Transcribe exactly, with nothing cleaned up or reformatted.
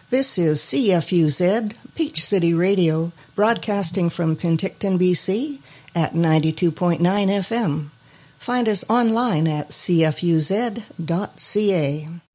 This is C F U Z, Peach City Radio, broadcasting from Penticton, B C at ninety-two point nine F M. Find us online at c f u z dot c a.